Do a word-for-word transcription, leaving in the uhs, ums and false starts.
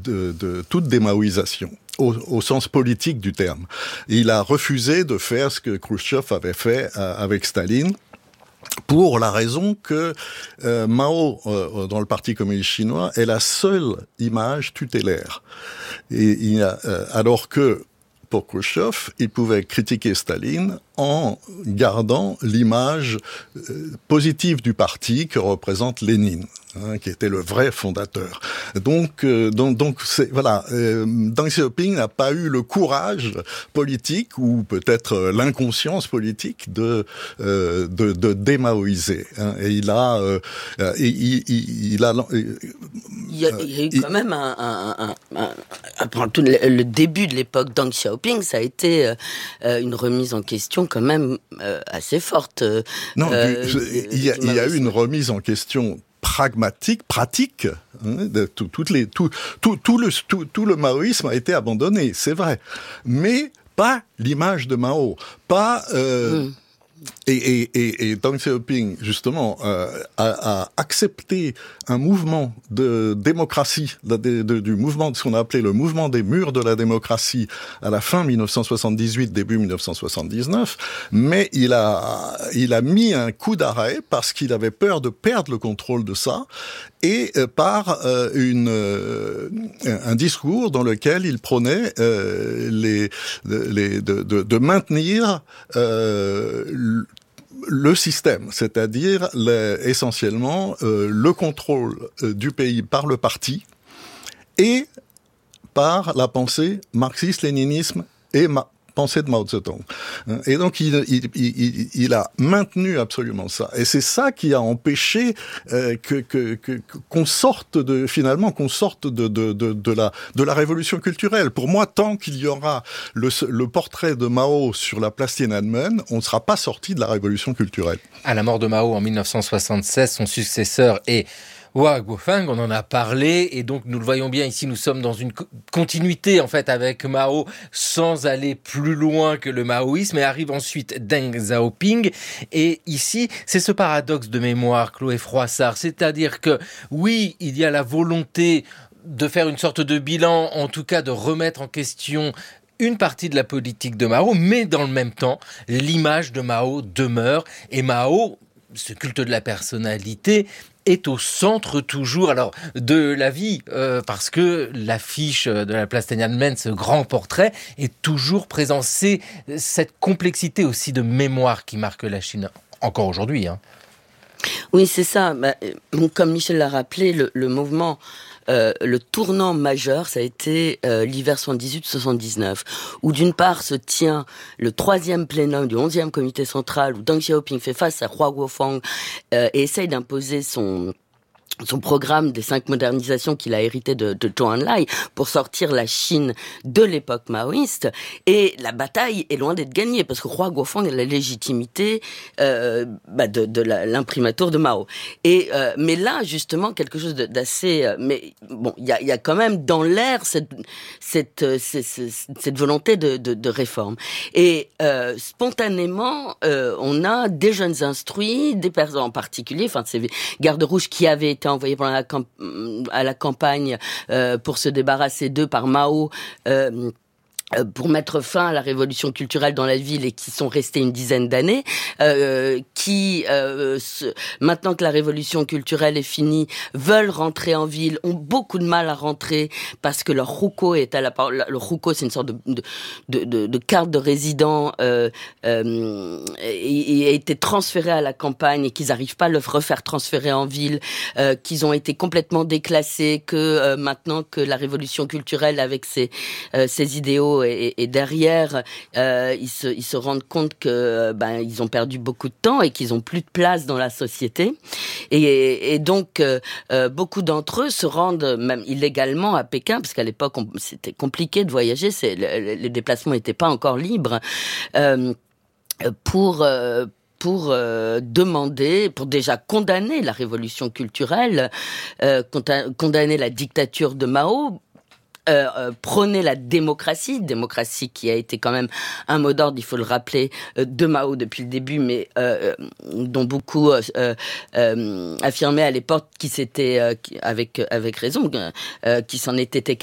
de, de toute démaoïsation. Au, au sens politique du terme. Il a refusé de faire ce que Khrouchtchev avait fait euh, avec Staline, pour la raison que euh, Mao, euh, dans le Parti communiste chinois, est la seule image tutélaire. Et il a, euh, alors que pour Khrouchtchev, il pouvait critiquer Staline en gardant l'image euh, positive du parti que représente Lénine, hein, qui était le vrai fondateur. Donc, euh, donc, donc c'est, voilà, euh, Deng Xiaoping n'a pas eu le courage politique ou peut-être euh, l'inconscience politique de euh, de, de démaoïser. Hein, et il a, euh, il, il, il a, il y a, il y a eu il, quand même un, un, un, un, un tout le, le début de l'époque Deng Xiaoping, ça a été euh, une remise en question quand même euh, assez forte. Euh, non, euh, du, il, y a, il y a eu une remise en question pragmatique, pratique. Hein, de, tout, toutes les, tout, tout, tout, le, tout, tout le maoïsme a été abandonné, c'est vrai. Mais pas l'image de Mao, pas... Euh, mm. Et, et, et, et Deng Xiaoping, justement, euh, a, a accepté un mouvement de démocratie, de, de, de, du mouvement de ce qu'on a appelé le mouvement des murs de la démocratie à la fin dix-neuf cent soixante-dix-huit, début dix-neuf cent soixante-dix-neuf, mais il a, il a mis un coup d'arrêt parce qu'il avait peur de perdre le contrôle de ça, et euh, par euh, une, euh, un discours dans lequel il prônait euh, les, les, de, de, de maintenir euh, le système, c'est-à-dire les, essentiellement euh, le contrôle euh, du pays par le parti et par la pensée marxiste-léninisme et ma- pensée de Mao Zedong. Et donc il, il, il, il a maintenu absolument ça. Et c'est ça qui a empêché euh, que, que, que qu'on sorte de finalement qu'on sorte de de de, de la de la révolution culturelle. Pour moi, tant qu'il y aura le, le portrait de Mao sur la place Tiananmen, on ne sera pas sorti de la révolution culturelle. À la mort de Mao en dix-neuf cent soixante-seize, son successeur est Hua Guofeng, on en a parlé, et donc nous le voyons bien ici, nous sommes dans une continuité en fait avec Mao, sans aller plus loin que le maoïsme, et arrive ensuite Deng Xiaoping, et ici c'est ce paradoxe de mémoire, Chloé Froissart, c'est-à-dire que oui, il y a la volonté de faire une sorte de bilan, en tout cas de remettre en question une partie de la politique de Mao, mais dans le même temps, l'image de Mao demeure, et Mao, ce culte de la personnalité, est au centre toujours alors de la vie, euh, parce que l'affiche de la place Tiananmen, ce grand portrait, est toujours présent. C'est cette complexité aussi de mémoire qui marque la Chine, encore aujourd'hui. Hein. Oui, c'est ça. Bah, comme Michel l'a rappelé, le, le mouvement... Euh, le tournant majeur, ça a été euh, l'hiver soixante-dix-huit soixante-dix-neuf, où d'une part se tient le troisième plénum du onzième comité central, où Deng Xiaoping fait face à Hua Guofeng euh, et essaye d'imposer son son programme des cinq modernisations qu'il a hérité de, de Zhou Enlai pour sortir la Chine de l'époque maoïste. Et la bataille est loin d'être gagnée parce que Hua Guofeng a la légitimité euh, bah de, de la, l'imprimatur de Mao. Et euh, mais là justement quelque chose de, d'assez. Euh, mais bon, il y a, y a quand même dans l'air cette cette euh, cette, cette volonté de, de, de réforme. Et euh, spontanément, euh, on a des jeunes instruits, des personnes en particulier, enfin ces gardes rouges qui avaient été envoyés pendant la camp- à la campagne euh, pour se débarrasser d'eux par Mao, euh, pour mettre fin à la révolution culturelle dans la ville et qui sont restés une dizaine d'années, euh, qui, euh, se, maintenant que la révolution culturelle est finie, veulent rentrer en ville, ont beaucoup de mal à rentrer parce que leur hukou est à la le hukou c'est une sorte de de de, de, de carte de résident euh, euh, et, et a été transféré à la campagne et qu'ils n'arrivent pas à le refaire transférer en ville, euh, qu'ils ont été complètement déclassés, que euh, maintenant que la révolution culturelle avec ses euh, ses idéaux Et, et derrière, euh, ils, se, ils se rendent compte que ben ils ont perdu beaucoup de temps et qu'ils ont plus de place dans la société. Et, et donc, euh, beaucoup d'entre eux se rendent même illégalement à Pékin, parce qu'à l'époque, on, c'était compliqué de voyager, c'est, le, les déplacements n'étaient pas encore libres, euh, pour... Euh, pour euh, demander, pour déjà condamner la révolution culturelle, euh, condamner la dictature de Mao, Euh, euh, prôner la démocratie, démocratie qui a été quand même un mot d'ordre, il faut le rappeler, euh, de Mao depuis le début, mais euh, dont beaucoup euh, euh, affirmaient à l'époque qui s'était, euh, qui, avec avec raison, euh, qui s'en était